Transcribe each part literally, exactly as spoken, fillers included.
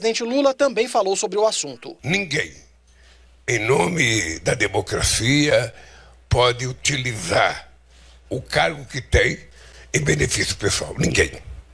presidente Lula também falou sobre o assunto. Ninguém, em nome da democracia, pode utilizar o cargo que tem em benefício pessoal. Ninguém.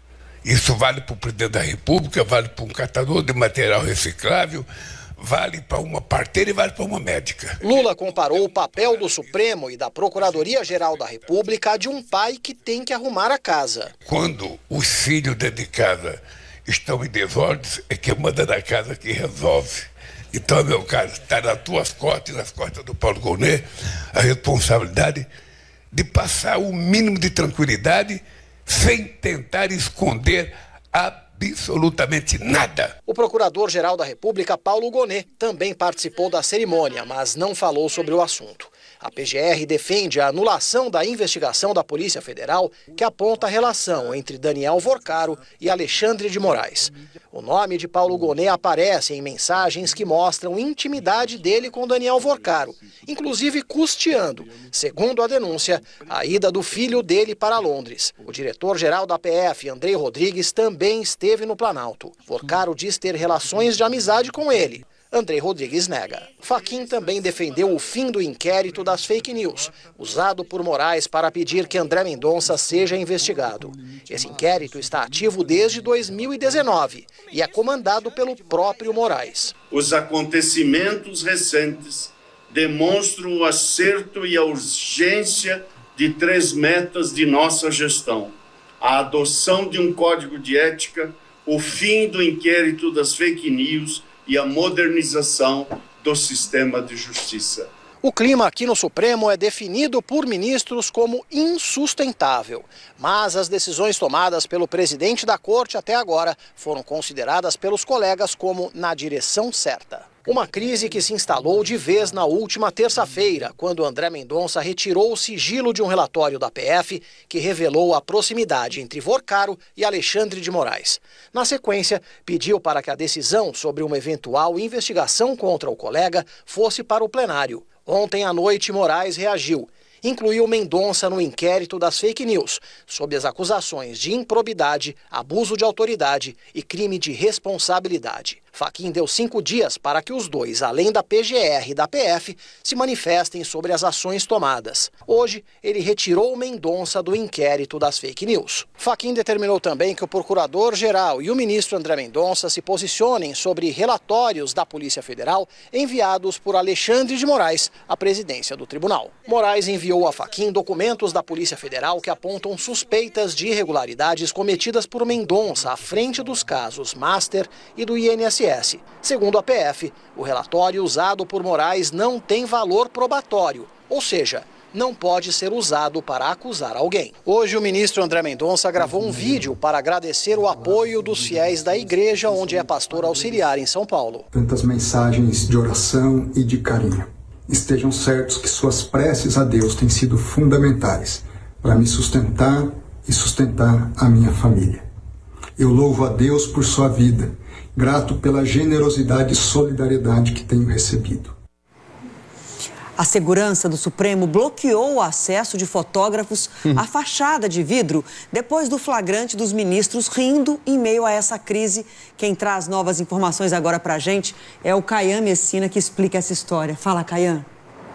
Isso vale para o presidente da República, vale para um catador de material reciclável, vale para uma parteira e vale para uma médica. Lula comparou o papel do Supremo e da Procuradoria-Geral da República a de um pai que tem que arrumar a casa. Quando os filhos dentro de casa estão em desordens, é que manda da casa que resolve. Então, meu caro, está nas tuas costas e nas costas do Paulo Gonet a responsabilidade de passar o mínimo de tranquilidade sem tentar esconder absolutamente nada. O Procurador-Geral da República, Paulo Gonet, também participou da cerimônia, mas não falou sobre o assunto. A P G R defende a anulação da investigação da Polícia Federal que aponta a relação entre Daniel Vorcaro e Alexandre de Moraes. O nome de Paulo Gonet aparece em mensagens que mostram intimidade dele com Daniel Vorcaro, inclusive custeando, segundo a denúncia, a ida do filho dele para Londres. O diretor-geral da P F, Andrei Rodrigues, também esteve no Planalto. Vorcaro diz ter relações de amizade com ele. Andrei Rodrigues nega. Fachin também defendeu o fim do inquérito das fake news, usado por Moraes para pedir que André Mendonça seja investigado. Esse inquérito está ativo desde dois mil e dezenove e é comandado pelo próprio Moraes. Os acontecimentos recentes demonstram o acerto e a urgência de três metas de nossa gestão: a adoção de um código de ética, o fim do inquérito das fake news e a modernização do sistema de justiça. O clima aqui no Supremo é definido por ministros como insustentável, mas as decisões tomadas pelo presidente da Corte até agora foram consideradas pelos colegas como na direção certa. Uma crise que se instalou de vez na última terça-feira, quando André Mendonça retirou o sigilo de um relatório da P F que revelou a proximidade entre Vorcaro e Alexandre de Moraes. Na sequência, pediu para que a decisão sobre uma eventual investigação contra o colega fosse para o plenário. Ontem à noite, Moraes reagiu. Incluiu Mendonça no inquérito das fake news, sob as acusações de improbidade, abuso de autoridade e crime de responsabilidade. Fachin deu cinco dias para que os dois, além da P G R e da P F, se manifestem sobre as ações tomadas. Hoje, ele retirou Mendonça do inquérito das fake news. Fachin determinou também que o Procurador-Geral e o ministro André Mendonça se posicionem sobre relatórios da Polícia Federal enviados por Alexandre de Moraes à presidência do tribunal. Moraes enviou a Fachin documentos da Polícia Federal que apontam suspeitas de irregularidades cometidas por Mendonça à frente dos casos Master e do I N S S. Segundo a P F, o relatório usado por Moraes não tem valor probatório, ou seja, não pode ser usado para acusar alguém. Hoje, o ministro André Mendonça gravou um vídeo para agradecer o apoio dos fiéis da igreja onde é pastor auxiliar em São Paulo. Tantas mensagens de oração e de carinho. Estejam certos que suas preces a Deus têm sido fundamentais para me sustentar e sustentar a minha família. Eu louvo a Deus por sua vida, grato pela generosidade e solidariedade que tenho recebido. A segurança do Supremo bloqueou o acesso de fotógrafos hum. à fachada de vidro depois do flagrante dos ministros rindo em meio a essa crise. Quem traz novas informações agora pra gente é o Caian Messina, que explica essa história. Fala, Caian.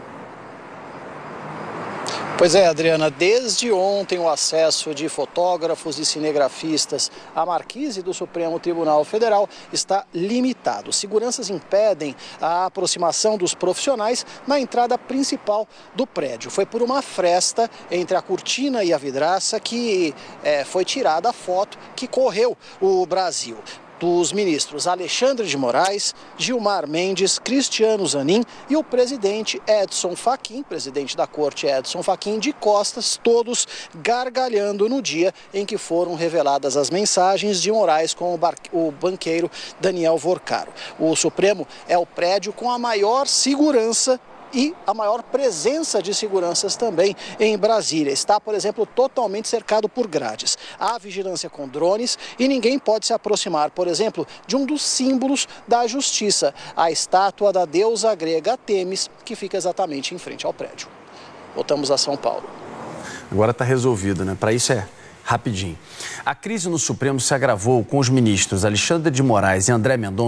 Pois é, Adriana, desde ontem o acesso de fotógrafos e cinegrafistas à marquise do Supremo Tribunal Federal está limitado. Seguranças impedem a aproximação dos profissionais na entrada principal do prédio. Foi por uma fresta entre a cortina e a vidraça que é, foi tirada a foto que correu o Brasil. Dos ministros Alexandre de Moraes, Gilmar Mendes, Cristiano Zanin e o presidente Edson Fachin, presidente da Corte Edson Fachin, de costas, todos gargalhando no dia em que foram reveladas as mensagens de Moraes com o, bar... o banqueiro Daniel Vorcaro. O Supremo é o prédio com a maior segurança e a maior presença de seguranças também em Brasília. Está, por exemplo, totalmente cercado por grades. Há vigilância com drones e ninguém pode se aproximar, por exemplo, de um dos símbolos da justiça, a estátua da deusa grega Temis, que fica exatamente em frente ao prédio. Voltamos a São Paulo. Agora está resolvido, né? Para isso é rapidinho. A crise no Supremo se agravou com os ministros Alexandre de Moraes e André Mendonça